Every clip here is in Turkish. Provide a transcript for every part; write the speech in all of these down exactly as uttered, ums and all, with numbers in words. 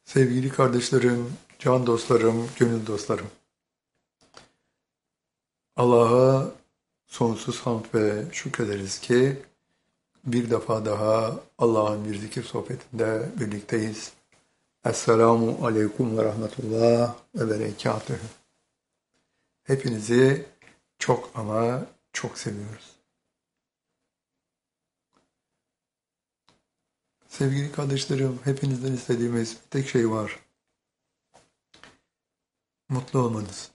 Sevgili kardeşlerim, can dostlarım, gönül dostlarım. Allah'a sonsuz hamd ve şükrederiz ki bir defa daha Allah'ın bir zikir sohbetinde birlikteyiz. Esselamu aleyküm ve rahmetullah ve berekatühü. Hepinizi çok ama çok seviyoruz. Sevgili kardeşlerim, hepinizden istediğimiz bir tek şey var. Mutlu olmanız.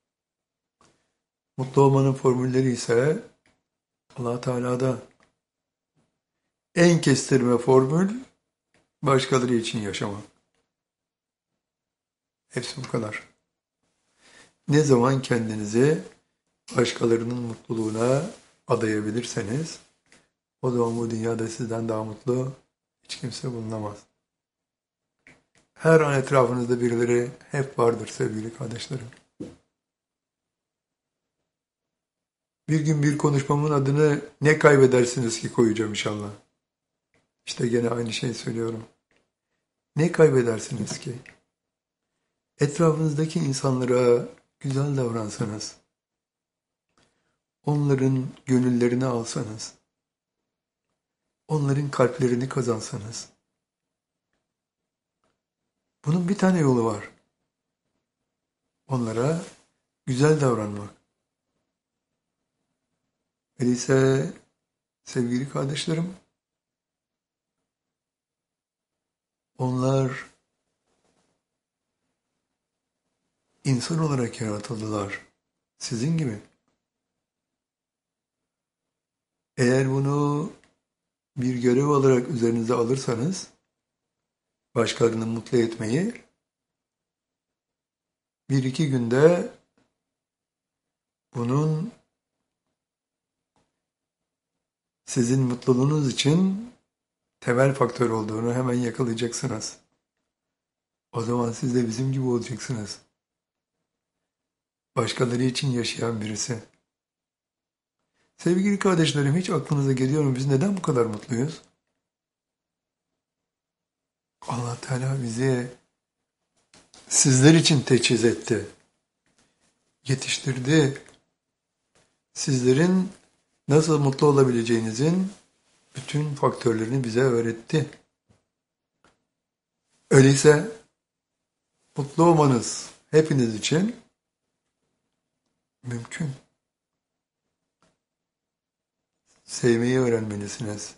Mutlu olmanın formülleri ise Allah Teala'da. En kestirme formül başkaları için yaşamak. Hepsi bu kadar. Ne zaman kendinizi başkalarının mutluluğuna adayabilirseniz o zaman bu dünyada sizden daha mutlu hiç kimse bulunamaz. Her an etrafınızda birileri hep vardır sevgili kardeşlerim. Bir gün bir konuşmamın adını ne kaybedersiniz ki koyacağım inşallah. İşte gene aynı şeyi söylüyorum. Ne kaybedersiniz ki? Etrafınızdaki insanlara güzel davransanız, onların gönüllerini alsanız, onların kalplerini kazansanız, bunun bir tane yolu var. Onlara güzel davranmak. Öyleyse sevgili kardeşlerim, onlar insan olarak yaratıldılar. Sizin gibi. Eğer bunu bir görev olarak üzerinize alırsanız, başkalarını mutlu etmeyi, bir iki günde bunun sizin mutluluğunuz için temel faktör olduğunu hemen yakalayacaksınız. O zaman siz de bizim gibi olacaksınız. Başkaları için yaşayan birisi. Sevgili kardeşlerim, hiç aklınıza geliyor mu biz neden bu kadar mutluyuz? Allah Teala bizi sizler için teçhiz etti. Yetiştirdi. Sizlerin nasıl mutlu olabileceğinizin bütün faktörlerini bize öğretti. Öyleyse mutlu olmanız hepiniz için mümkün. Sevmeyi öğrenmelisiniz.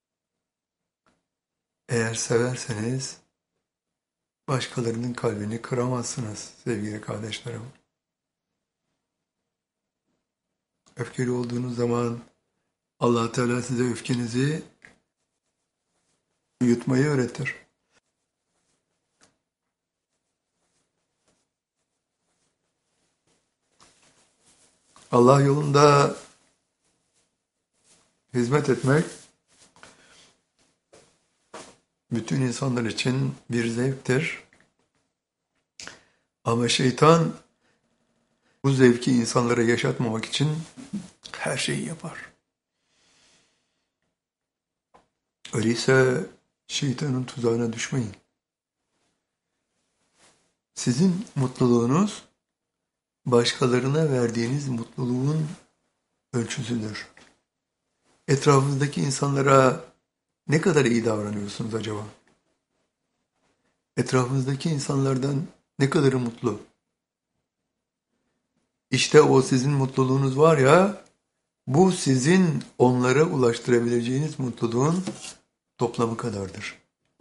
Eğer severseniz başkalarının kalbini kıramazsınız sevgili kardeşlerim. Öfkeli olduğunuz zaman Allah Teala size öfkenizi yutmayı öğretir. Allah yolunda hizmet etmek bütün insanlar için bir zevktir. Ama şeytan bu zevki insanlara yaşatmamak için her şeyi yapar. Öyleyse şeytanın tuzağına düşmeyin. Sizin mutluluğunuz başkalarına verdiğiniz mutluluğun ölçüsüdür. Etrafınızdaki insanlara ne kadar iyi davranıyorsunuz acaba? Etrafınızdaki insanlardan ne kadarı mutlu? İşte o sizin mutluluğunuz var ya, bu sizin onlara ulaştırabileceğiniz mutluluğun toplamı kadardır.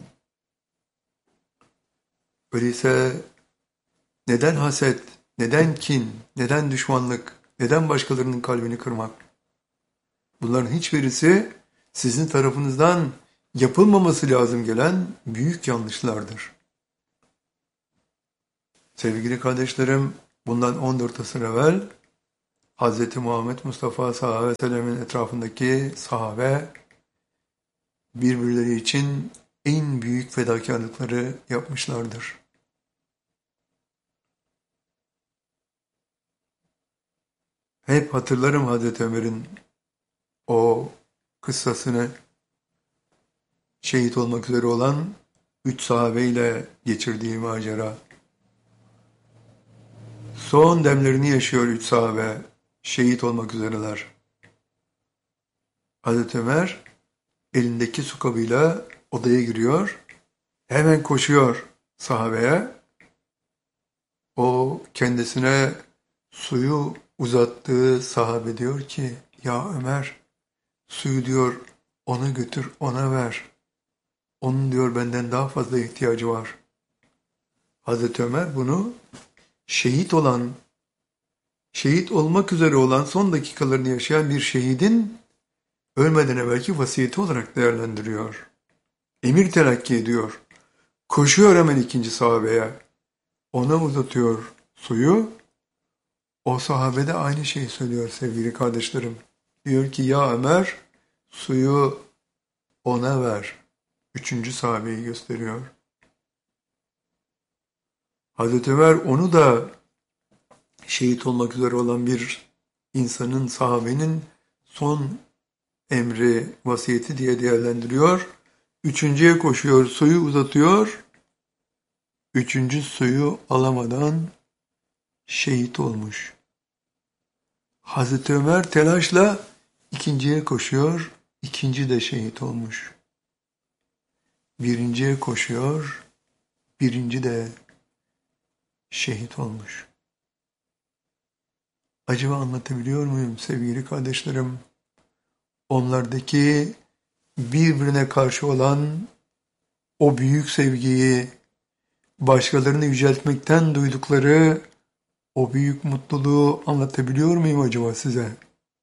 Öyleyse neden haset, neden kin, neden düşmanlık, neden başkalarının kalbini kırmak? Bunların hiçbirisi sizin tarafınızdan yapılmaması lazım gelen büyük yanlışlardır. Sevgili kardeşlerim, bundan on dört asır evvel Hz. Muhammed Mustafa sallallahu aleyhi ve sellem'in etrafındaki sahabe birbirleri için en büyük fedakarlıkları yapmışlardır. Hep hatırlarım Hazreti Ömer'in o kıssasını, şehit olmak üzere olan Üç sahabeyle geçirdiği macera. Son demlerini yaşıyor üç sahabe. Şehit olmak üzereler. Hazreti Ömer elindeki su kabıyla odaya giriyor. Hemen koşuyor sahabeye. O kendisine suyu uzattığı sahabe diyor ki, ya Ömer, suyu diyor ona götür, ona ver. Onun diyor benden daha fazla ihtiyacı var. Hazreti Ömer bunu şehit olan, şehit olmak üzere olan son dakikalarını yaşayan bir şehidin ölmeden evvelki vasiyeti olarak değerlendiriyor. Emir telakki ediyor. Koşuyor hemen ikinci sahabeye. Ona uzatıyor suyu. O sahabe de aynı şeyi söylüyor sevgili kardeşlerim. Diyor ki ya Ömer suyu ona ver. Üçüncü sahabeyi gösteriyor. Hazreti Ömer onu da şehit olmak üzere olan bir insanın, sahabenin son emri, vasiyeti diye değerlendiriyor. Üçüncüye koşuyor, suyu uzatıyor. Üçüncü suyu alamadan şehit olmuş. Hazreti Ömer telaşla ikinciye koşuyor, ikinci de şehit olmuş. Birinciye koşuyor, birinci de şehit olmuş. Acaba anlatabiliyor muyum sevgili kardeşlerim? Onlardaki birbirine karşı olan o büyük sevgiyi, başkalarını yüceltmekten duydukları o büyük mutluluğu anlatabiliyor muyum acaba size?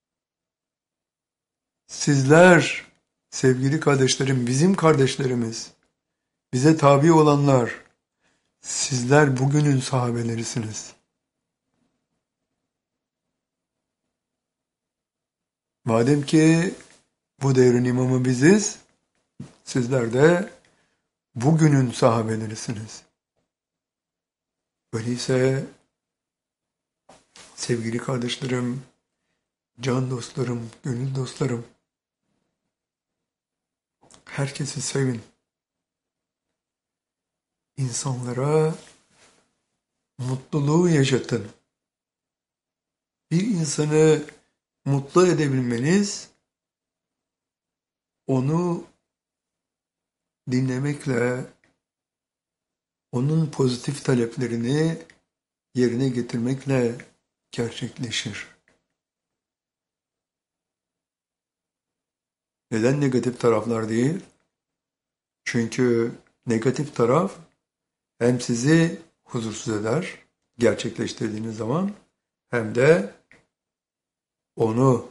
Sizler, sevgili kardeşlerim, bizim kardeşlerimiz, bize tabi olanlar, sizler bugünün sahabelerisiniz. Madem ki bu devrin imamı biziz, sizler de bugünün sahabelerisiniz. Öyleyse sevgili kardeşlerim, can dostlarım, gönül dostlarım, herkesi sevin. İnsanlara mutluluğu yaşatın. Bir insanı mutlu edebilmeniz, onu dinlemekle, onun pozitif taleplerini yerine getirmekle gerçekleşir. Neden negatif taraflar değil? Çünkü negatif taraf hem sizi huzursuz eder gerçekleştirdiğiniz zaman, hem de onu,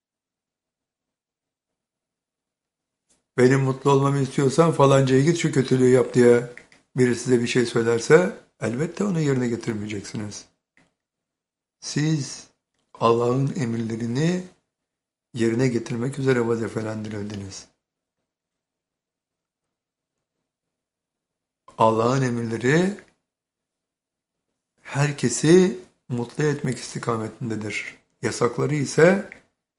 benim mutlu olmamı istiyorsan falancaya git şu kötülüğü yap diye biri size bir şey söylerse elbette onu yerine getirmeyeceksiniz. Siz Allah'ın emirlerini yerine getirmek üzere vazifelendirildiniz. Allah'ın emirleri herkesi mutlu etmek istikametindedir. Yasakları ise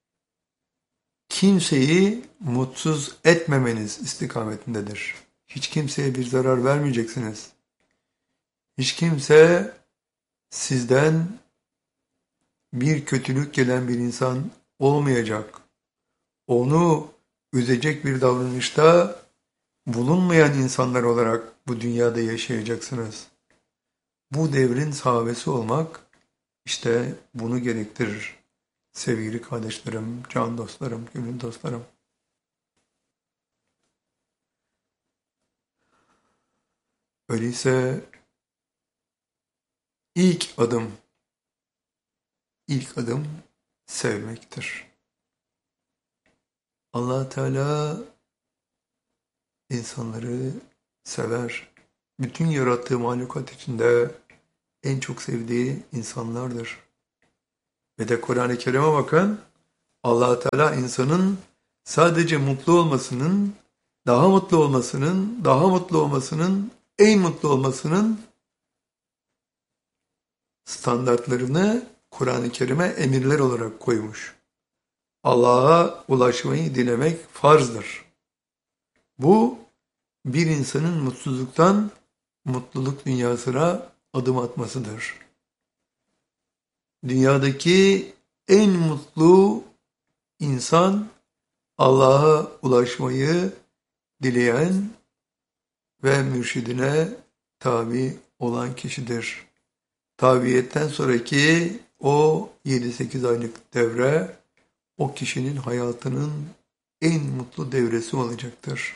kimseyi mutsuz etmemeniz istikametindedir. Hiç kimseye bir zarar vermeyeceksiniz. Hiç kimse sizden bir kötülük gelen bir insan olmayacak. Onu üzecek bir davranışta bulunmayan insanlar olarak bu dünyada yaşayacaksınız. Bu devrin sahabesi olmak işte bunu gerektirir. Sevgili kardeşlerim, can dostlarım, gönül dostlarım. Öyleyse ilk adım, ilk adım sevmektir. Allah Teala insanları sever. Bütün yarattığı mahlukat içinde en çok sevdiği insanlardır. Ve de Kur'an-ı Kerim'e bakın, Allah Teala insanın sadece mutlu olmasının, daha mutlu olmasının, daha mutlu olmasının, en mutlu olmasının standartlarını Kur'an-ı Kerim'e emirler olarak koymuş. Allah'a ulaşmayı dilemek farzdır. Bu bir insanın mutsuzluktan mutluluk dünyasına adım atmasıdır. Dünyadaki en mutlu insan Allah'a ulaşmayı dileyen ve mürşidine tabi olan kişidir. Tabiyetten sonraki o yedi sekiz aylık devre o kişinin hayatının en mutlu devresi olacaktır.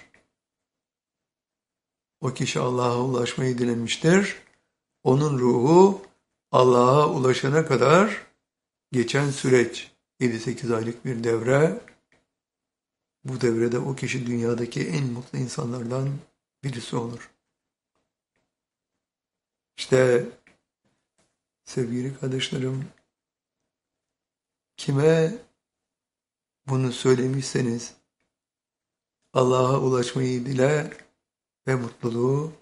O kişi Allah'a ulaşmayı dilemiştir. Onun ruhu Allah'a ulaşana kadar geçen süreç yedi sekiz aylık bir devre. Bu devrede o kişi dünyadaki en mutlu insanlardan birisi olur. İşte sevgili kardeşlerim, kime bunu söylemişseniz Allah'a ulaşmayı dile ve mutluluğu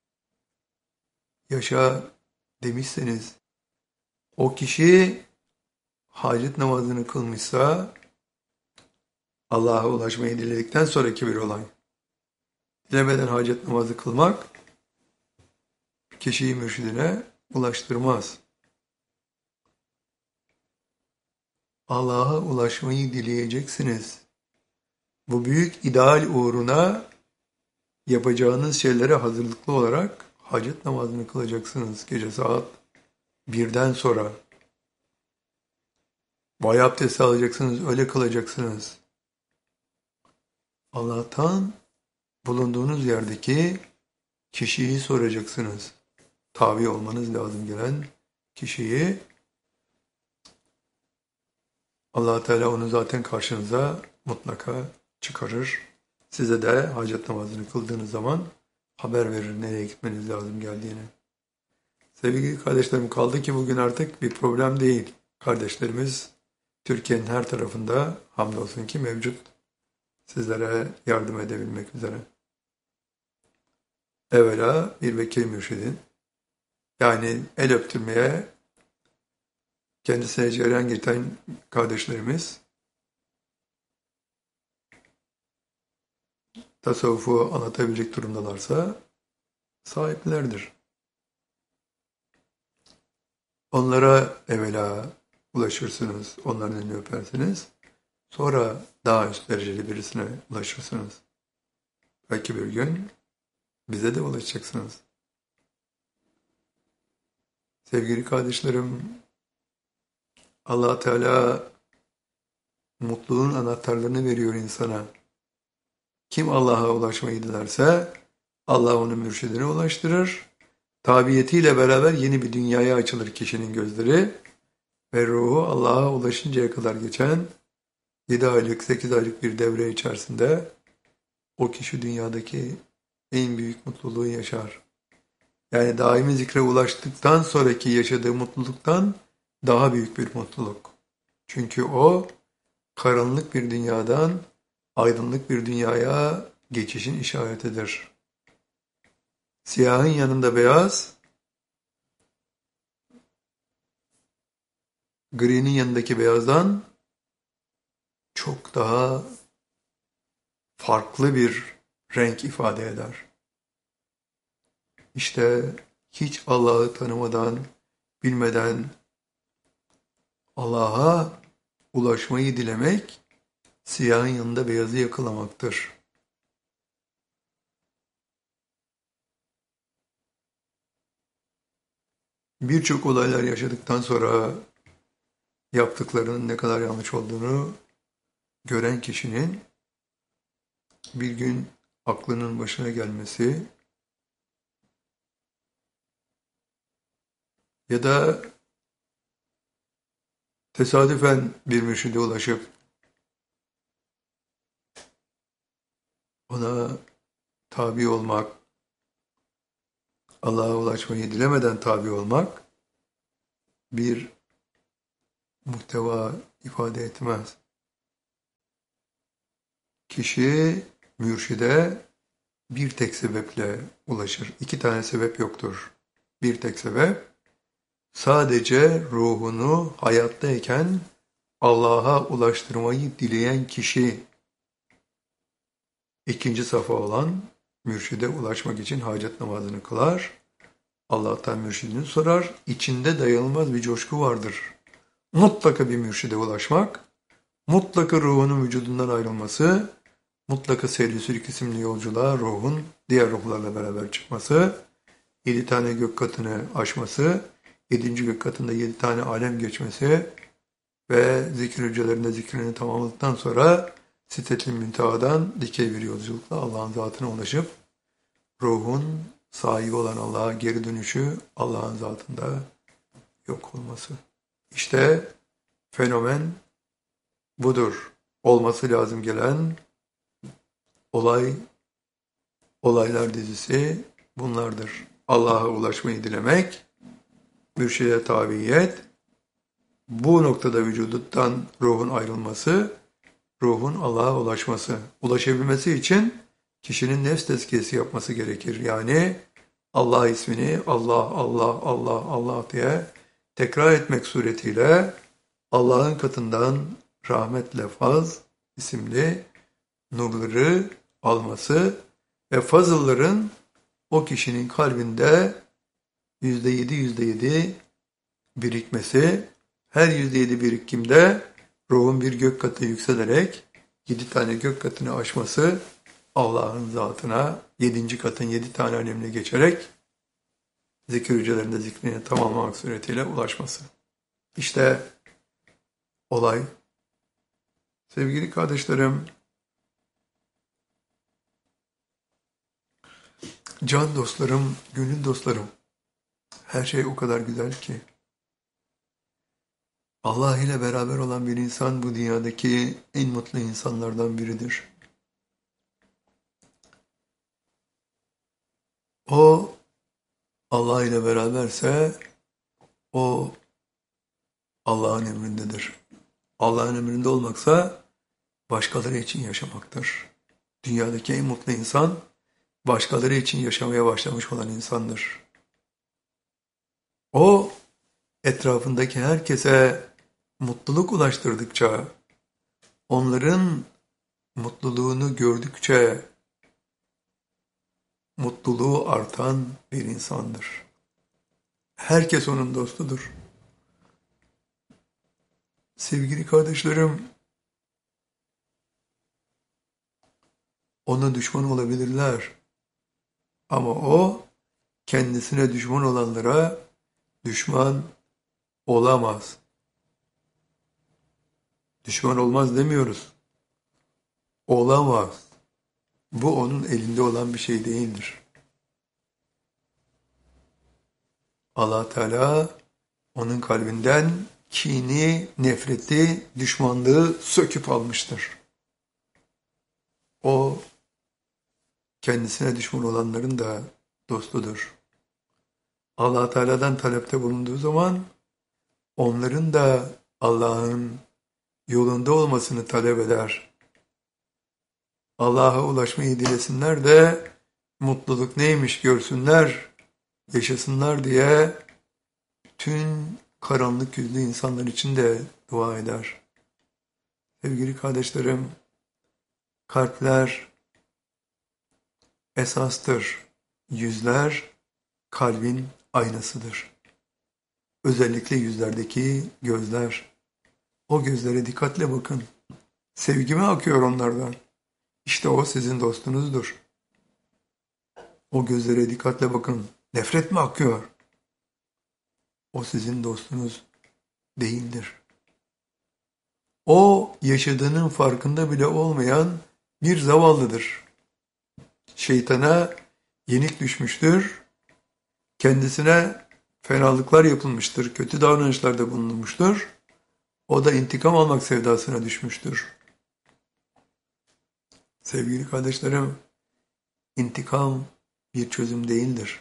yaşa demişseniz, o kişi hacet namazını kılmışsa Allah'a ulaşmayı diledikten sonraki bir olay. Dilemeden hacet namazı kılmak kişiyi mürşidine ulaştırmaz. Allah'a ulaşmayı dileyeceksiniz. Bu büyük ideal uğruna yapacağınız şeylere hazırlıklı olarak hacet namazını kılacaksınız gece saat birden sonra. Vay abdesti alacaksınız, öyle kılacaksınız. Allah'tan bulunduğunuz yerdeki kişiyi soracaksınız. Tabi olmanız lazım gelen kişiyi. Allah Teala onu zaten karşınıza mutlaka çıkarır. Size de hacet namazını kıldığınız zaman haber verir nereye gitmeniz lazım geldiğini. Sevgili kardeşlerim, kaldı ki bugün artık bir problem değil. Kardeşlerimiz Türkiye'nin her tarafında hamdolsun ki mevcut. Sizlere yardım edebilmek üzere. Evvela bir vekil mürşidin, yani el öptürmeye kendisine cereyan getiren kardeşlerimiz tasavvufu anlatabilecek durumdalarsa sahiplerdir. Onlara evvela ulaşırsınız, onların elini öpersiniz. Sonra daha üst dereceli birisine ulaşırsınız. Belki bir gün bize de ulaşacaksınız. Sevgili kardeşlerim, Allah Teala mutluluğun anahtarlarını veriyor insana. Kim Allah'a ulaşmayı dilerse Allah onu mürşidine ulaştırır. Tabiyetiyle beraber yeni bir dünyaya açılır kişinin gözleri ve ruhu Allah'a ulaşıncaya kadar geçen yedi aylık, sekiz aylık bir devre içerisinde o kişi dünyadaki en büyük mutluluğu yaşar. Yani daimi zikre ulaştıktan sonraki yaşadığı mutluluktan daha büyük bir mutluluk. Çünkü o karanlık bir dünyadan aydınlık bir dünyaya geçişin işaretidir. Siyahın yanında beyaz, gri'nin yanındaki beyazdan çok daha farklı bir renk ifade eder. İşte hiç Allah'ı tanımadan, bilmeden Allah'a ulaşmayı dilemek, siyahın yanında beyazı yakalamaktır. Birçok olaylar yaşadıktan sonra yaptıklarının ne kadar yanlış olduğunu gören kişinin bir gün aklının başına gelmesi ya da tesadüfen bir mürşide ulaşıp ona tabi olmak, Allah'a ulaşmayı dilemeden tabi olmak bir muhteva ifade etmez. Kişi mürşide bir tek sebeple ulaşır. İki tane sebep yoktur. Bir tek sebep, sadece ruhunu hayattayken Allah'a ulaştırmayı dileyen kişi, ikinci safa olan mürşide ulaşmak için hacet namazını kılar. Allah'tan mürşidini sorar. İçinde dayanılmaz bir coşku vardır. Mutlaka bir mürşide ulaşmak, mutlaka ruhunun vücudundan ayrılması, mutlaka Seyri Sülük isimli yolculuğa ruhun diğer ruhlarla beraber çıkması, yedi tane gök katını aşması, yedinci gök katında yedi tane alem geçmesi ve zikir hücrelerinde zikrini tamamladıktan sonra Sidret-i Münteha'dan dikey bir yolculukla Allah'ın zatına ulaşıp ruhun sahibi olan Allah'a geri dönüşü, Allah'ın zatında yok olması. İşte fenomen budur. Olması lazım gelen olay, olaylar dizisi bunlardır. Allah'a ulaşmayı dilemek, mürşide tabiyet, bu noktada vücudundan ruhun ayrılması, ruhun Allah'a ulaşması. Ulaşabilmesi için kişinin nefs tezkiyesi yapması gerekir. Yani Allah ismini Allah, Allah, Allah, Allah diye tekrar etmek suretiyle Allah'ın katından rahmetle faz isimli nurları alması ve fazılların o kişinin kalbinde yüzde yedi, yüzde yedi birikmesi, her yüzde yedi birikimde ruhun bir gök katı yükselerek yedi tane gök katını aşması, Allah'ın zatına yedinci katın yedi tane alemine geçerek zikir hücrelerinde zikrini tamamlamak suretiyle ulaşması. İşte olay. Sevgili kardeşlerim, can dostlarım, gönül dostlarım, her şey o kadar güzel ki. Allah ile beraber olan bir insan bu dünyadaki en mutlu insanlardan biridir. O Allah ile beraberse o Allah'ın emrindedir. Allah'ın emrinde olmaksa başkaları için yaşamaktır. Dünyadaki en mutlu insan başkaları için yaşamaya başlamış olan insandır. O etrafındaki herkese mutluluk ulaştırdıkça, onların mutluluğunu gördükçe mutluluğu artan bir insandır. Herkes onun dostudur. Sevgili kardeşlerim, ona düşman olabilirler. Ama o kendisine düşman olanlara düşman olamaz. Düşman olmaz demiyoruz. Olamaz. Bu onun elinde olan bir şey değildir. Allah Teala onun kalbinden kini, nefreti, düşmanlığı söküp almıştır. O kendisine düşman olanların da dostudur. Allah Teala'dan talepte bulunduğu zaman onların da Allah'ın yolunda olmasını talep eder. Allah'a ulaşmayı dilesinler de mutluluk neymiş görsünler, yaşasınlar diye bütün karanlık yüzlü insanlar için de dua eder. Sevgili kardeşlerim, kalpler esastır. Yüzler kalbin aynasıdır. Özellikle yüzlerdeki gözler. O gözlere dikkatle bakın. Sevgi mi akıyor onlardan? İşte o sizin dostunuzdur. O gözlere dikkatle bakın. Nefret mi akıyor? O sizin dostunuz değildir. O yaşadığının farkında bile olmayan bir zavallıdır. Şeytana yenik düşmüştür. Kendisine fenalıklar yapılmıştır. Kötü davranışlarda bulunmuştur. O da intikam almak sevdasına düşmüştür. Sevgili kardeşlerim, intikam bir çözüm değildir.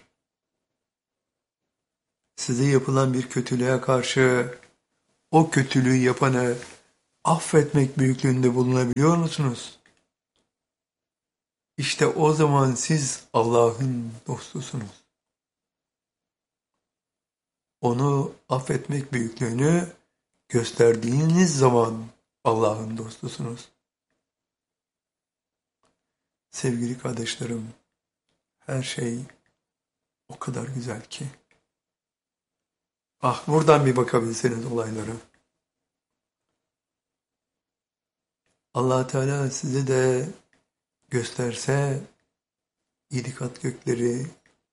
Size yapılan bir kötülüğe karşı o kötülüğü yapanı affetmek büyüklüğünde bulunabiliyor musunuz? İşte o zaman siz Allah'ın dostusunuz. Onu affetmek büyüklüğünü gösterdiğiniz zaman Allah'ın dostusunuz. Sevgili kardeşlerim, Her şey o kadar güzel ki. Ah, buradan bir bakabilseniz olaylara. Allah Teala size de gösterse yedi kat gökleri,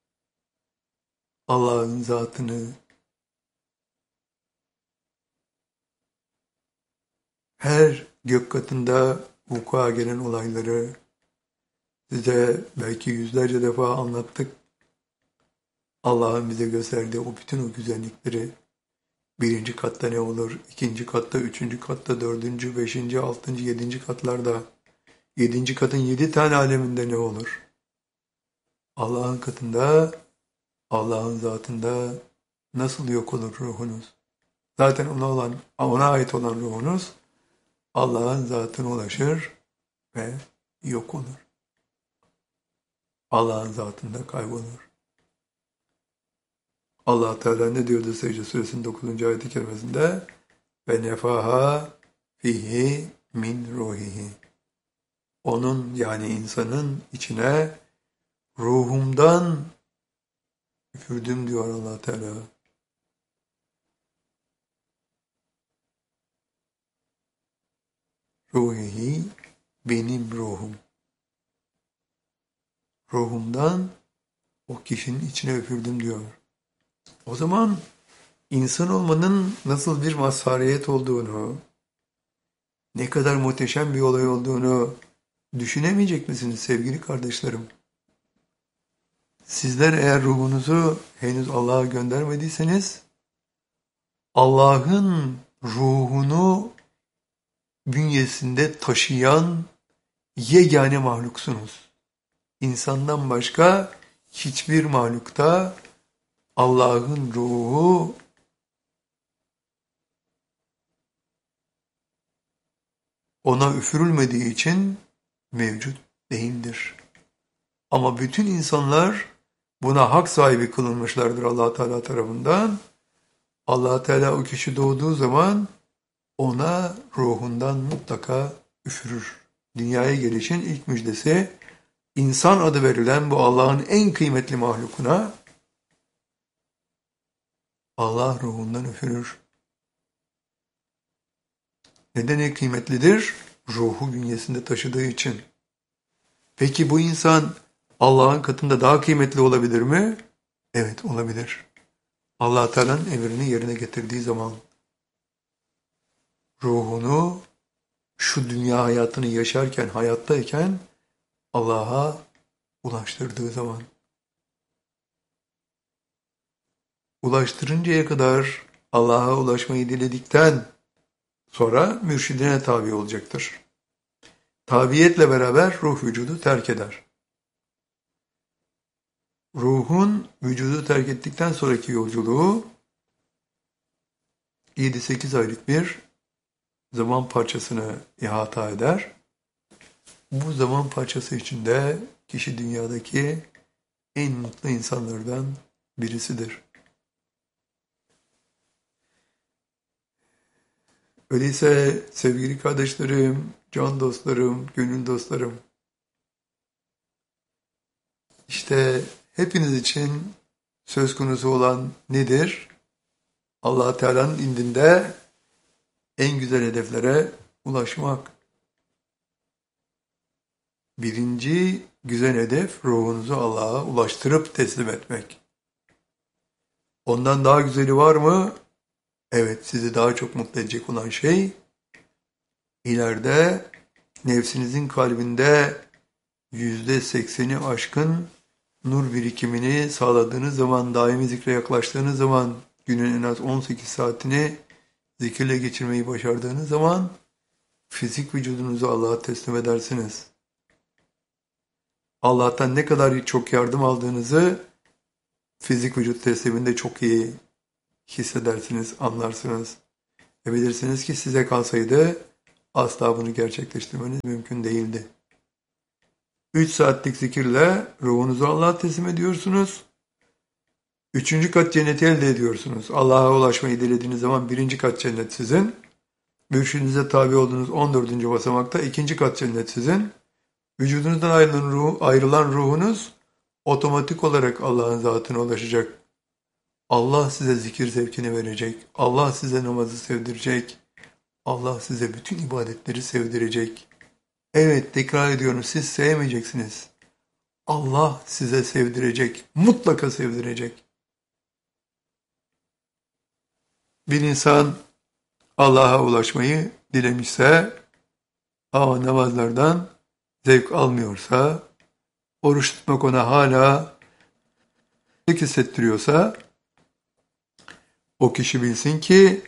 Allah'ın zatını, her gök katında vuku'a gelen olayları size belki yüzlerce defa anlattık. Allah'ın bize gösterdiği o bütün o güzellikleri, birinci katta ne olur, ikinci katta, üçüncü katta, dördüncü, beşinci, altıncı, yedinci katlarda, yedinci katın yedi tane aleminde ne olur? Allah'ın katında, Allah'ın zatında nasıl yok olur ruhunuz? Zaten ona olan, ona ait olan ruhunuz Allah'ın zatına ulaşır ve yok olur. Allah'ın zatında kaybolur. Allah Teala ne diyordu Secde Suresinin dokuzuncu ayet-i kerimesinde? Ve nefaha fihi min ruhihi. Onun, yani insanın içine ruhumdan üfürdüm diyor Allah Teala. Ruhihi, benim ruhum. Ruhumdan o kişinin içine üfürdüm diyor. O zaman insan olmanın nasıl bir mazhariyet olduğunu, ne kadar muhteşem bir olay olduğunu düşünemeyecek misiniz sevgili kardeşlerim? Sizler eğer ruhunuzu henüz Allah'a göndermediyseniz, Allah'ın ruhunu bünyesinde taşıyan yegane mahluksunuz. İnsandan başka hiçbir mahlukta Allah'ın ruhu ona üfürülmediği için mevcut değildir. Ama bütün insanlar buna hak sahibi kılınmışlardır Allah Teala tarafından. Allah Teala o kişi doğduğu zaman ona ruhundan mutlaka üfürür. Dünyaya gelişin ilk müjdesi, insan adı verilen bu Allah'ın en kıymetli mahlukuna Allah ruhundan üfürür. Neden en kıymetlidir? Ruhu bünyesinde taşıdığı için. Peki bu insan Allah'ın katında daha kıymetli olabilir mi? Evet, olabilir. Allah Teala'nın emrini yerine getirdiği zaman, ruhunu şu dünya hayatını yaşarken, hayattayken Allah'a ulaştırdığı zaman, ulaştırıncaya kadar Allah'a ulaşmayı diledikten sonra mürşidine tabi olacaktır. Tabiyetle beraber ruh vücudu terk eder. Ruhun vücudu terk ettikten sonraki yolculuğu yedi sekiz aylık bir zaman parçasını ihata eder. Bu zaman parçası içinde kişi dünyadaki en mutlu insanlardan birisidir. Öyleyse sevgili kardeşlerim, can dostlarım, gönül dostlarım, işte hepiniz için söz konusu olan nedir? Allah Teala'nın indinde en güzel hedeflere ulaşmak. Birinci güzel hedef ruhunuzu Allah'a ulaştırıp teslim etmek. Ondan daha güzeli var mı? Evet, sizi daha çok mutlu edecek olan şey, ileride nefsinizin kalbinde yüzde sekseni aşkın nur birikimini sağladığınız zaman, daimi zikre yaklaştığınız zaman, günün en az on sekiz saatini zikirle geçirmeyi başardığınız zaman, fizik vücudunuzu Allah'a teslim edersiniz. Allah'tan ne kadar çok yardım aldığınızı fizik vücut tesliminde çok iyi hissedersiniz, anlarsınız. Ve bilirsiniz ki size kalsaydı asla bunu gerçekleştirmeniz mümkün değildi. Üç saatlik zikirle ruhunuzu Allah'a teslim ediyorsunuz. Üçüncü kat cenneti elde ediyorsunuz. Allah'a ulaşmayı dilediğiniz zaman birinci kat cennet sizin. Mürşidinize tabi olduğunuz on dördüncü basamakta ikinci kat cennet sizin. Vücudunuzdan ayrılan, ruh, ayrılan ruhunuz otomatik olarak Allah'ın zatına ulaşacak. Allah size zikir zevkini verecek. Allah size namazı sevdirecek. Allah size bütün ibadetleri sevdirecek. Evet, tekrar ediyorum, siz sevmeyeceksiniz. Allah size sevdirecek. Mutlaka sevdirecek. Bir insan Allah'a ulaşmayı dilemişse ama namazlardan zevk almıyorsa, oruç tutmak ona hala hissettiriyorsa, o kişi bilsin ki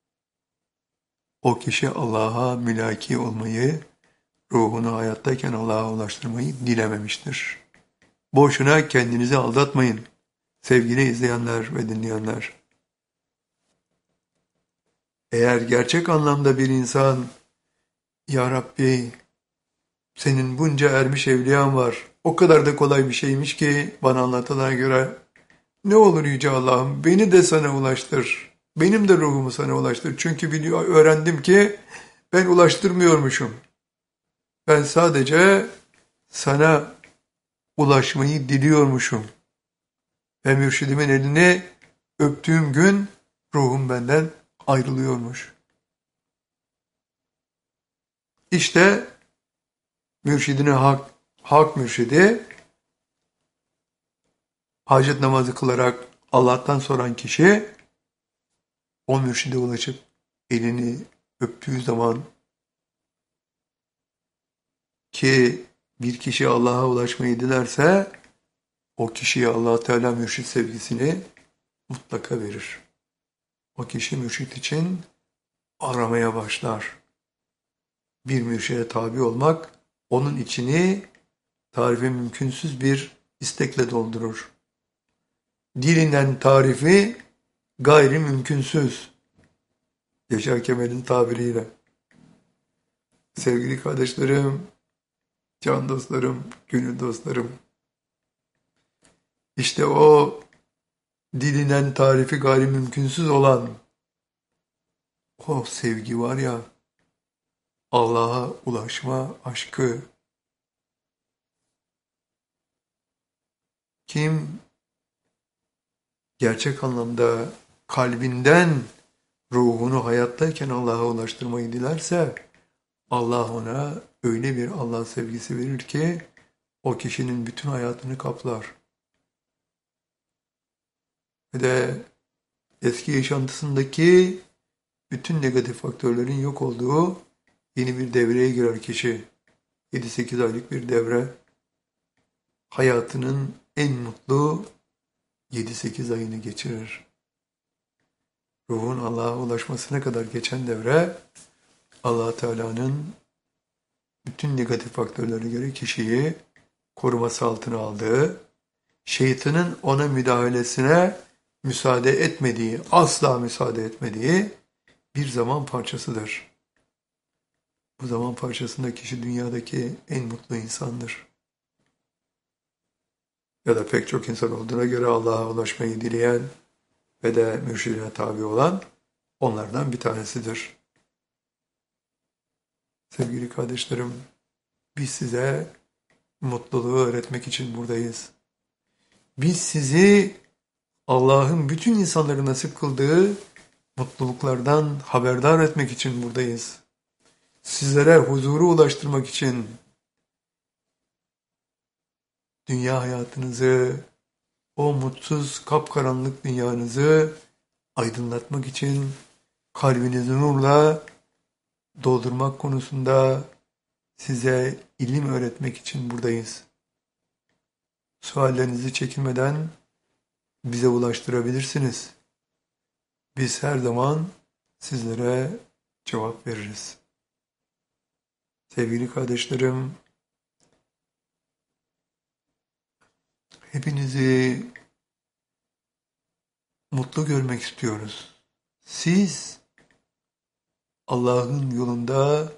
o kişi Allah'a mülaki olmayı, ruhunu hayattayken Allah'a ulaştırmayı dilememiştir. Boşuna kendinizi aldatmayın sevgili izleyenler ve dinleyenler. Eğer gerçek anlamda bir insan, Ya Rabbi, senin bunca ermiş evliyan var, o kadar da kolay bir şeymiş ki bana anlatılana göre, ne olur Yüce Allah'ım beni de sana ulaştır, benim de ruhumu sana ulaştır. Çünkü biliyor, öğrendim ki ben ulaştırmıyormuşum. Ben sadece sana ulaşmayı diliyormuşum. Ve mürşidimin elini öptüğüm gün ruhum benden ayrılıyormuş. İşte mürşidine hak, hak mürşidi, hacet namazı kılarak Allah'tan soran kişi, o mürşide ulaşıp elini öptüğü zaman, ki bir kişi Allah'a ulaşmayı dilerse, o kişiye Allah Teala mürşid sevgisini mutlaka verir. O kişi mürşid için aramaya başlar. Bir mürşide tabi olmak, onun içini tarifi mümkünsüz bir istekle doldurur. Dilinden tarifi gayri mümkünsüz. Yaşar Kemal'in tabiriyle. Sevgili kardeşlerim, can dostlarım, gönül dostlarım, İşte o dilinden tarifi gayri mümkünsüz olan o sevgi var ya, Allah'a ulaşma aşkı. Kim gerçek anlamda kalbinden ruhunu hayattayken Allah'a ulaştırmayı dilerse, Allah ona öyle bir Allah sevgisi verir ki o kişinin bütün hayatını kaplar. Ve de eski yaşantısındaki bütün negatif faktörlerin yok olduğu yeni bir devreye girer kişi. yedi sekiz aylık bir devre. Hayatının en mutlu yedi sekiz ayını geçirir. Ruhun Allah'a ulaşmasına kadar geçen devre, Allah Teala'nın bütün negatif faktörlere göre kişiyi koruması altına aldığı, şeytanın ona müdahalesine müsaade etmediği, asla müsaade etmediği bir zaman parçasıdır. Bu zaman parçasında kişi dünyadaki en mutlu insandır. Ya da pek çok insan olduğuna göre Allah'a ulaşmayı dileyen ve de mürşidine tabi olan onlardan bir tanesidir. Sevgili kardeşlerim, biz size mutluluğu öğretmek için buradayız. Biz sizi Allah'ın bütün insanlara nasip kıldığı mutluluklardan haberdar etmek için buradayız. Sizlere huzuru ulaştırmak için, dünya hayatınızı, o mutsuz kapkaranlık dünyanızı aydınlatmak için kalbinizi nurla doldurmak konusunda size ilim öğretmek için buradayız. Suallerinizi çekinmeden bize ulaştırabilirsiniz. Biz her zaman sizlere cevap veririz. Sevgili kardeşlerim, hepinizi mutlu görmek istiyoruz. Siz Allah'ın yolunda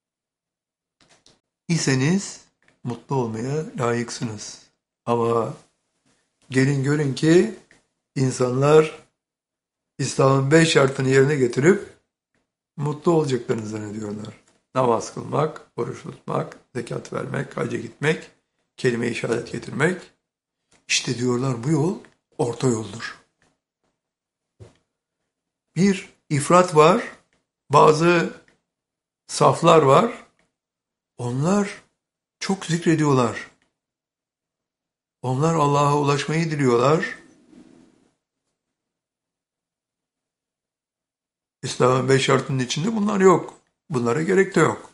iseniz mutlu olmaya layıksınız. Ama gelin görün ki insanlar İslam'ın beş şartını yerine getirip mutlu olacaklarını zannediyorlar. Namaz kılmak, oruç tutmak, zekat vermek, hacca gitmek, kelime-i şehadet getirmek. İşte diyorlar bu yol orta yoldur. Bir ifrat var, bazı saflar var. Onlar çok zikrediyorlar. Onlar Allah'a ulaşmayı diliyorlar. İslam'ın beş şartının içinde bunlar yok. Bunlara gerek de yok.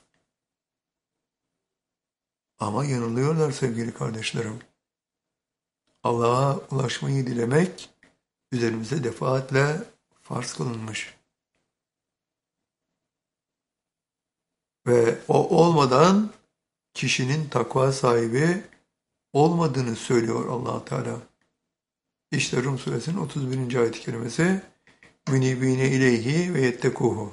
Ama yanılıyorlar sevgili kardeşlerim. Allah'a ulaşmayı dilemek üzerimize defaatle farz kılınmış. Ve o olmadan kişinin takva sahibi olmadığını söylüyor Allah Teala. İşte Rum suresinin otuz birinci ayet-i kerimesi münibine ileyhi ve yettekuhu.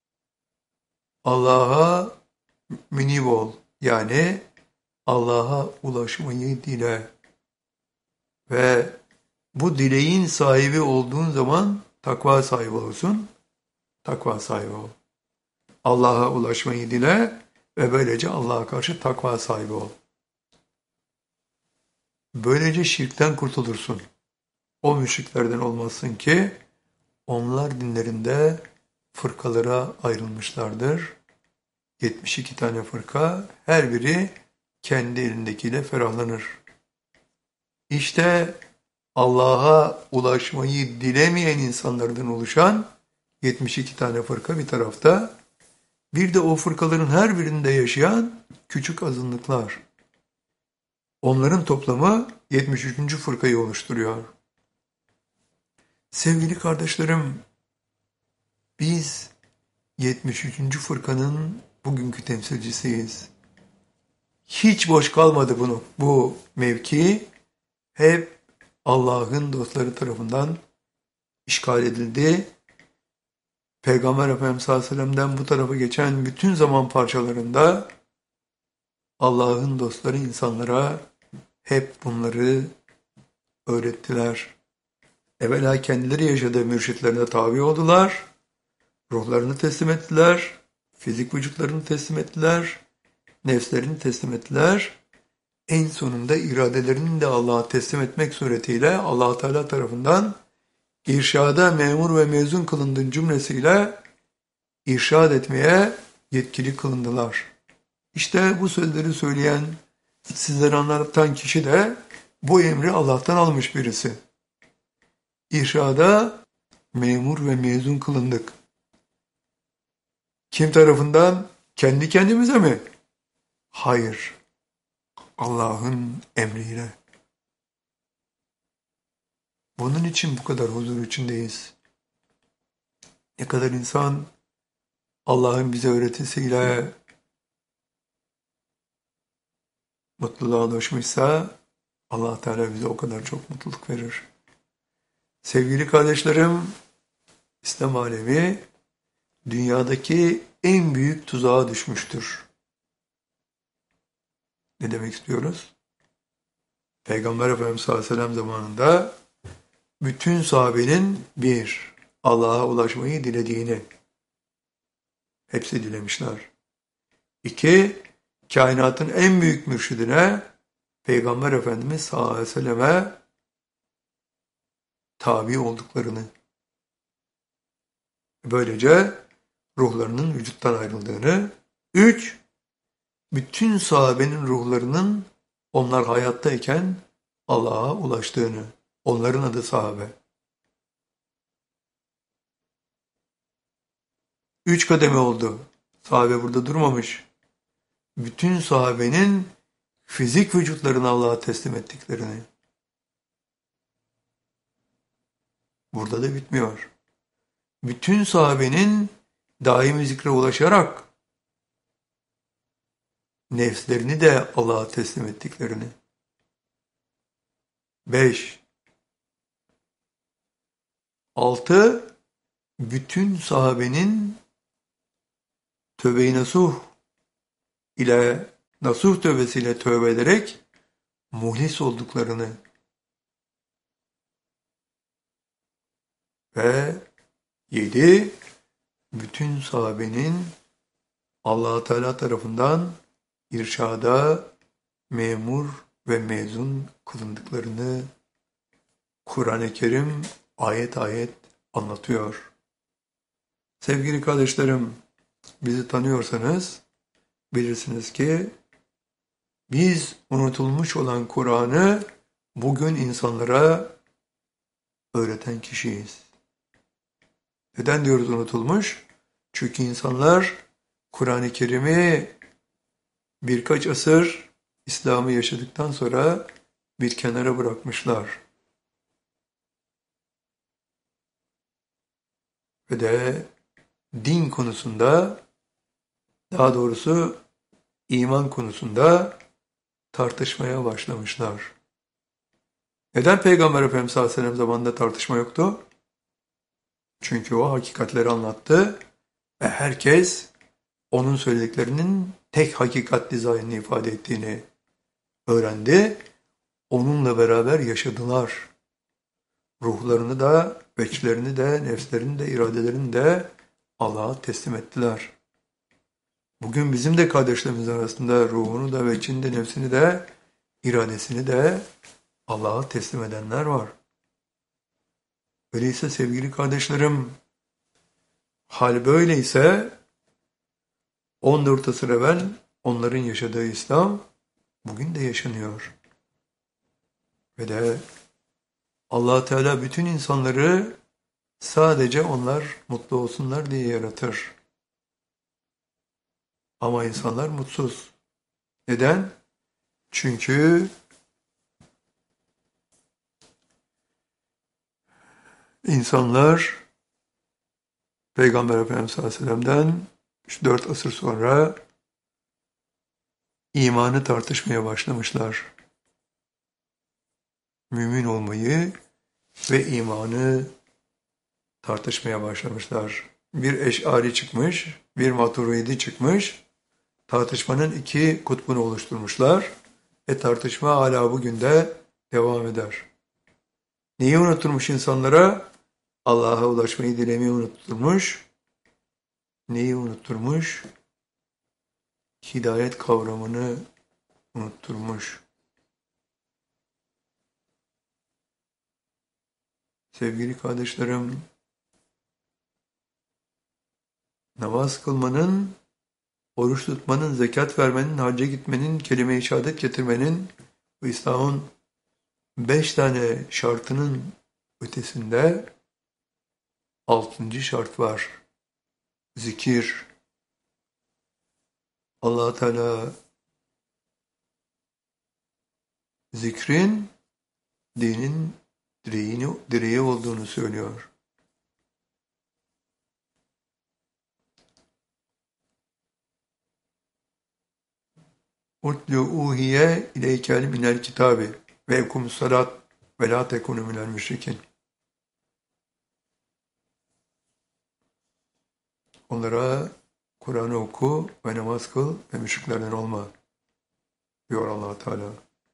Allah'a münib ol. Yani Allah'a ulaşmayı dile. Ve bu dileğin sahibi olduğun zaman takva sahibi olursun. Takva sahibi ol. Allah'a ulaşmayı dile ve böylece Allah'a karşı takva sahibi ol. Böylece şirkten kurtulursun. O müşriklerden olmazsın ki onlar dinlerinde fırkalara ayrılmışlardır. yetmiş iki tane fırka, her biri kendi elindekiyle ferahlanır. İşte Allah'a ulaşmayı dilemeyen insanlardan oluşan yetmiş iki tane fırka bir tarafta, bir de o fırkaların her birinde yaşayan küçük azınlıklar. Onların toplamı yetmiş üçüncü fırkayı oluşturuyor. Sevgili kardeşlerim, biz yetmiş üçüncü fırkanın bugünkü temsilcisiyiz. Hiç boş kalmadı bunu, bu mevki hep Allah'ın dostları tarafından işgal edildi. Peygamber Efendimiz sallallahu aleyhi ve sellem'den bu tarafa geçen bütün zaman parçalarında Allah'ın dostları insanlara hep bunları öğrettiler. Evvela kendileri yaşadığı mürşitlerine tabi oldular, ruhlarını teslim ettiler, fizik vücutlarını teslim ettiler, nefslerini teslim ettiler. En sonunda iradelerini de Allah'a teslim etmek suretiyle Allah Teala tarafından irşada memur ve mezun kılındığın cümlesiyle irşad etmeye yetkili kılındılar. İşte bu sözleri söyleyen, sizlere anlatan kişi de bu emri Allah'tan almış birisi. İrşada memur ve mezun kılındık. Kim tarafından? Kendi kendimize mi? Hayır. Allah'ın emriyle. Bunun için bu kadar huzur içindeyiz. Ne kadar insan Allah'ın bize öğretisiyle mutluluğa ulaşmışsa Allah Teala bize o kadar çok mutluluk verir. Sevgili kardeşlerim, İslam alemi dünyadaki en büyük tuzağa düşmüştür. Ne demek istiyoruz? Peygamber Efendimiz sallallahu aleyhi ve sellem zamanında bütün sahabenin bir, Allah'a ulaşmayı dilediğini hepsi dilemişler. İki, kainatın en büyük mürşidine Peygamber Efendimiz sallallahu aleyhi ve selleme tabi olduklarını, böylece ruhlarının vücuttan ayrıldığını. Üç, bütün sahabenin ruhlarının onlar hayattayken Allah'a ulaştığını. Onların adı sahabe. Üç kademe oldu. Sahabe burada durmamış. Bütün sahabenin fizik vücutlarını Allah'a teslim ettiklerini. Burada da bitmiyor. Bütün sahabenin daimi zikre ulaşarak nefslerini de Allah'a teslim ettiklerini. Beş. Altı. Bütün sahabenin tövbe-i nasuh ile nasuh tövbesiyle tövbe ederek muhlis olduklarını ve yedi. Bütün sahabenin Allah Teala tarafından irşada memur ve mezun kılındıklarını Kur'an-ı Kerim ayet ayet anlatıyor. Sevgili kardeşlerim, bizi tanıyorsanız bilirsiniz ki biz unutulmuş olan Kur'an'ı bugün insanlara öğreten kişiyiz. Neden diyoruz unutulmuş? Çünkü insanlar Kur'an-ı Kerim'i birkaç asır İslam'ı yaşadıktan sonra bir kenara bırakmışlar. Ve de din konusunda, daha doğrusu iman konusunda tartışmaya başlamışlar. Neden Peygamber Efendimiz sallallahu aleyhi ve sellem zamanında tartışma yoktu? Çünkü o hakikatleri anlattı ve herkes onun söylediklerinin tek hakikat dizaynını ifade ettiğini öğrendi. Onunla beraber yaşadılar. Ruhlarını da, veçlerini de, nefslerini de, iradelerini de Allah'a teslim ettiler. Bugün bizim de kardeşlerimiz arasında ruhunu da, veçini de, nefsini de, iradesini de Allah'a teslim edenler var. Öyleyse sevgili kardeşlerim, hal böyleyse on dört asır evvel onların yaşadığı İslam bugün de yaşanıyor. Ve de Allah Teala bütün insanları sadece onlar mutlu olsunlar diye yaratır. Ama insanlar mutsuz. Neden? Çünkü insanlar Peygamber Efendimiz sallallahu aleyhi ve sellem'den üç dört asır sonra imanı tartışmaya başlamışlar. Mümin olmayı ve imanı tartışmaya başlamışlar. Bir Eş'ari çıkmış, bir Maturidi çıkmış. Tartışmanın iki kutbunu oluşturmuşlar. Ve tartışma hala bugün de devam eder. Neyi unutturmuş insanlara? Allah'a ulaşmayı dilemeyi unutturmuş. Neyi unutturmuş? Hidayet kavramını unutturmuş. Sevgili kardeşlerim, namaz kılmanın, oruç tutmanın, zekat vermenin, hacca gitmenin, kelime-i şehadet getirmenin ve İslam'ın beş tane şartının ötesinde altıncı şart var. Zikir. Allah Teala zikrin dinin direğini, direği olduğunu söylüyor. Utlu uhiye ileykel minel kitabi ve ekumus salat ve la tekunu minel müşrikin. Onlara Kur'an'ı oku ve namaz kıl ve müşriklerden olma diyor Allah Teala.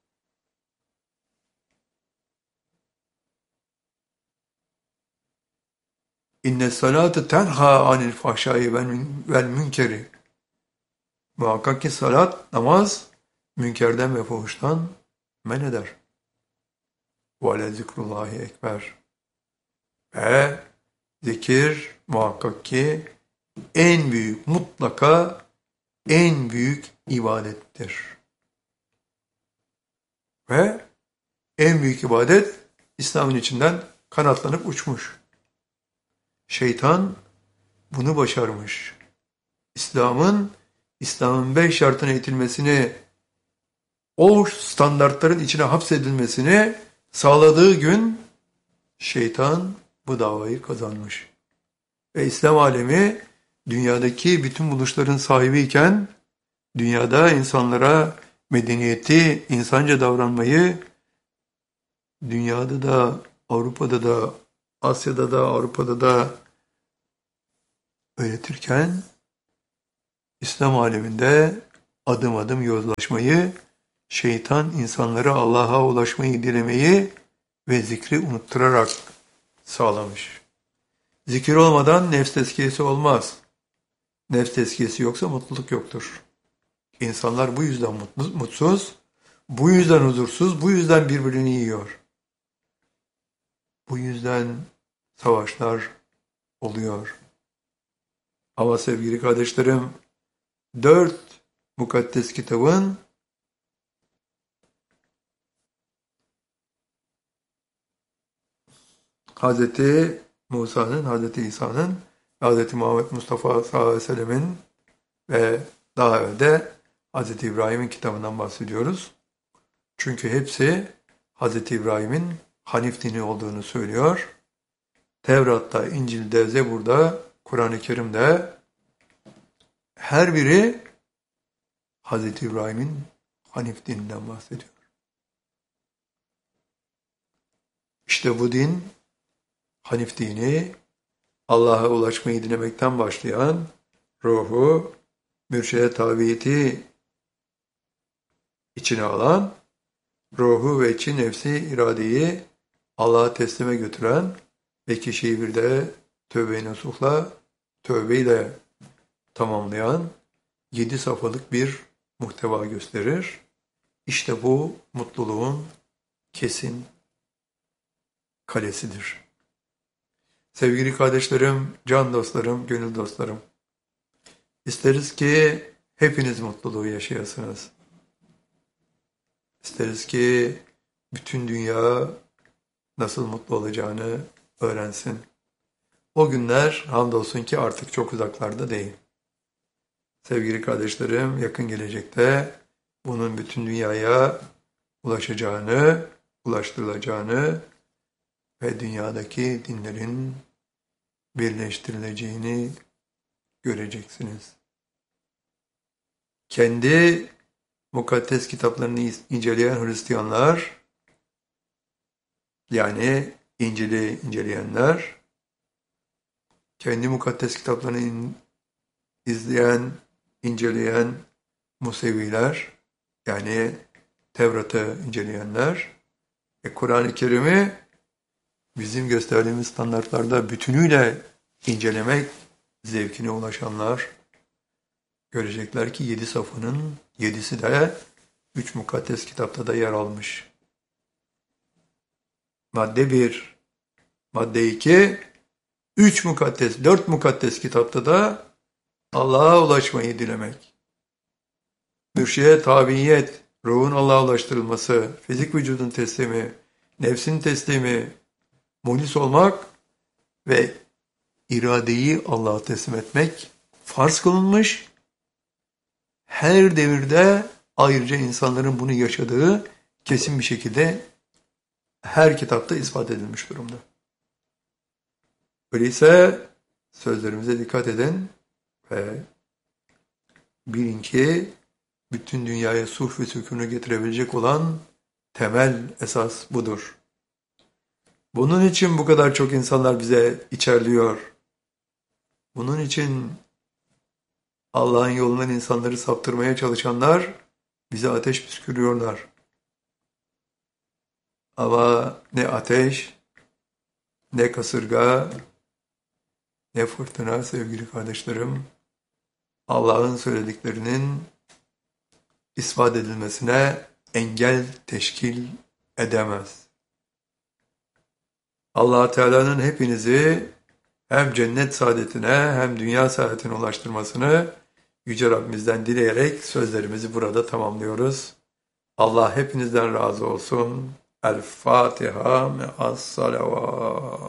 İnne salate tenha anil fahşai vel münkeri. Muhakkak ki salat, namaz, münkerden ve fuhuştan men eder. Ve ale zikrullahi ekber. Ve zikir muhakkak ki en büyük, mutlaka en büyük ibadettir. Ve en büyük ibadet İslam'ın içinden kanatlanıp uçmuş. Şeytan bunu başarmış. İslam'ın İslam'ın beş şartına itilmesini, o standartların içine hapsedilmesini sağladığı gün şeytan bu davayı kazanmış. Ve İslam alemi dünyadaki bütün buluşların sahibiyken dünyada insanlara medeniyeti, insanca davranmayı dünyada da, Avrupa'da da, Asya'da da, Avrupa'da da öğretirken İslam aleminde adım adım yozlaşmayı, şeytan insanlara Allah'a ulaşmayı dilemeyi ve zikri unutturarak sağlamış. Zikir olmadan nefs tezkiyesi olmaz. Nefs tezkiyesi yoksa mutluluk yoktur. İnsanlar bu yüzden mutsuz. Bu yüzden huzursuz, bu yüzden birbirini yiyor. Bu yüzden savaşlar oluyor. Ama sevgili kardeşlerim, dört mukaddes kitabın Hazreti Musa'nın, Hazreti İsa'nın, Hazreti Muhammed Mustafa sallallahu aleyhi ve sellemin ve daha evvel de Hazreti İbrahim'in kitabından bahsediyoruz. Çünkü hepsi Hazreti İbrahim'in Hanif dini olduğunu söylüyor. Tevrat'ta, İncil'de, Zebur'da, Kur'an-ı Kerim'de her biri Hazreti İbrahim'in Hanif dininden bahsediyor. İşte bu din, Hanif dini, Allah'a ulaşmayı dilemekten başlayan ruhu, mürşide tabiyeti içine alan, ruhu ve içi nefsi iradeyi Allah'a teslime götüren ve kişiyi bir de tövbe-i nasuhla, tövbeyi de tamamlayan yedi safhalık bir muhteva gösterir. İşte bu mutluluğun kesin kalesidir. Sevgili kardeşlerim, can dostlarım, gönül dostlarım, isteriz ki hepiniz mutluluğu yaşayasınız. İsteriz ki bütün dünya nasıl mutlu olacağını öğrensin. O günler hamdolsun ki artık çok uzaklarda değil. Sevgili kardeşlerim, yakın gelecekte bunun bütün dünyaya ulaşacağını, ulaştırılacağını ve dünyadaki dinlerin birleştirileceğini göreceksiniz. Kendi mukaddes kitaplarını inceleyen Hristiyanlar, yani İncil'i inceleyenler, kendi mukaddes kitaplarını izleyen, inceleyen Museviler, yani Tevrat'ı inceleyenler, ve Kur'an-ı Kerim'i bizim gösterdiğimiz standartlarda bütünüyle incelemek zevkine ulaşanlar görecekler ki yedi safının yedisi de üç mukaddes kitapta da yer almış. Madde bir, madde iki, üç mukaddes, dört mukaddes kitapta da Allah'a ulaşmayı dilemek. Mürşide tabiyet, ruhun Allah'a ulaştırılması, fizik vücudun teslimi, nefsin teslimi, muhlis olmak ve iradeyi Allah'a teslim etmek farz kılınmış. Her devirde ayrıca insanların bunu yaşadığı kesin bir şekilde her kitapta ispat edilmiş durumda. Öyleyse sözlerimize dikkat edin ve bilin ki bütün dünyaya sulh ve sükûnu getirebilecek olan temel esas budur. Bunun için bu kadar çok insanlar bize içerliyor. Bunun için Allah'ın yolundan insanları saptırmaya çalışanlar bize ateş püskürüyorlar. Ama ne ateş, ne kasırga, ne fırtına sevgili kardeşlerim, Allah'ın söylediklerinin ispat edilmesine engel teşkil edemez. Allah Teala'nın hepinizi hem cennet saadetine hem dünya saadetine ulaştırmasını Yüce Rabbimizden dileyerek sözlerimizi burada tamamlıyoruz. Allah hepinizden razı olsun. El Fatiha me'as salavat.